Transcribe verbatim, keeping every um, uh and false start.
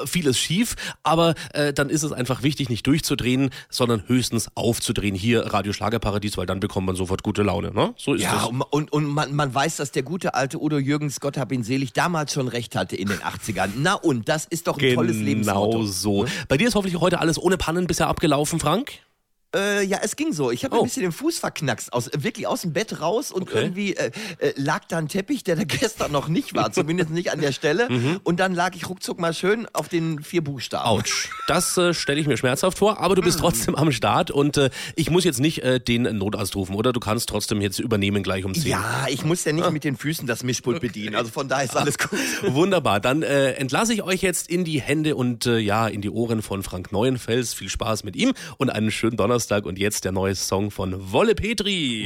vieles schief, aber äh, dann ist es einfach wichtig, nicht durchzudrehen, sondern höchstens aufzudrehen. Hier Radio Schlagerparadies, weil dann bekommt man sofort gute Laune, ne? So ist Ja, das. und, und, und man, man weiß, dass der gute alte Udo Jürgens, Gott hab ihn selig, damals schon recht hatte in den achtzigern. Na und, das ist doch ein tolles Lebensmotto. Genau so. Bei dir ist hoffentlich heute alles ohne Pannen bisher abgelaufen, Frank? Äh, ja, es ging so. Ich habe Oh. ein bisschen den Fuß verknackst, aus, wirklich aus dem Bett raus und Okay. irgendwie äh, äh, lag da ein Teppich, der da gestern noch nicht war, zumindest nicht an der Stelle. Und dann lag ich ruckzuck mal schön auf den vier Buchstaben. Autsch. Das äh, stelle ich mir schmerzhaft vor, aber du bist trotzdem am Start und äh, ich muss jetzt nicht äh, den Notarzt rufen, oder? Du kannst trotzdem jetzt übernehmen gleich um zehn. Ja, ich muss ja nicht mit den Füßen das Mischpult bedienen, also von daher ist alles gut. Wunderbar, dann äh, entlasse ich euch jetzt in die Hände und äh, ja, in die Ohren von Frank Neuenfels. Viel Spaß mit ihm und einen schönen Donnerstag und jetzt der neue Song von Wolle Petri.